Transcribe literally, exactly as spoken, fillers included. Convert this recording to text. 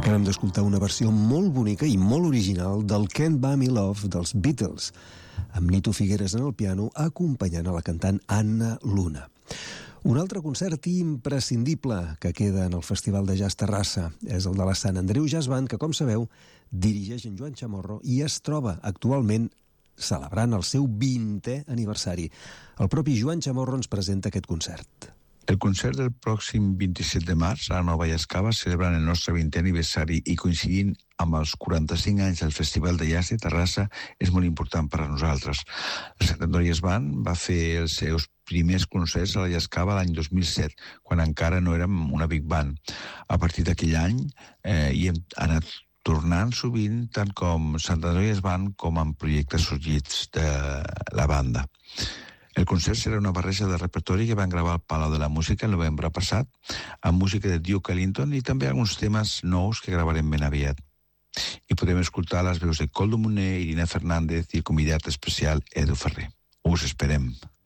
Acabem d'escoltar una versió molt bonica i molt original del Can't Buy Me Love dels Beatles, amb Nito Figueres en el piano acompanyant a la cantant Anna Luna. Un altre concert imprescindible que queda en el Festival de Jazz Terrassa és el de la Sant Andreu Jazz Band, que, com sabeu, dirigeix en Joan Chamorro i es troba actualment celebrant el seu vintè aniversari. El propi Joan Chamorro ens presenta aquest concert. El concert del pròxim vint-i-set de març a la Nova Llascava, celebrant el nostre vintè aniversari i coincidint amb els quaranta-cinc anys del Festival de Jazz de Terrassa, és molt important per a nosaltres. El Sant Andreu Jazz Band va fer els seus primers concerts a la Llascava l'any dos mil set, quan encara no érem una big band. A partir d'aquell any eh, hi hem anat tornant sovint, tant com Sant Andreu Jazz Band com en projectes sorgits de la banda. El concert serà una barreja de repertori que van gravar al Palau de la Música el novembre passat, amb música de Duke Ellington i també alguns temes nous que gravarem ben aviat. I podrem escoltar les veus de Coldo Moner, Irina Fernández i el convidat especial Edu Ferrer. Us esperem.